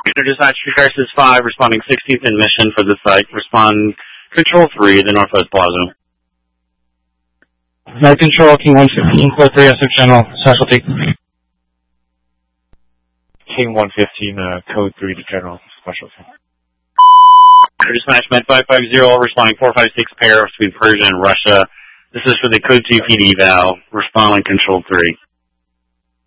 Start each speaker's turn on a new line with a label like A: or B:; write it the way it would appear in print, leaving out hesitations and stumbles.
A: Dispatch Crisis 5, responding 16th in mission for the site. Respond Control 3, the Northwest Plaza.
B: Night Control, King 115, code 3, SF General, specialty.
C: King 115, code 3 to General, specialty.
A: Dispatch Med 550, responding 456 pair between Persia and Russia. This is for the code 2 PD valve. Respond on Control 3.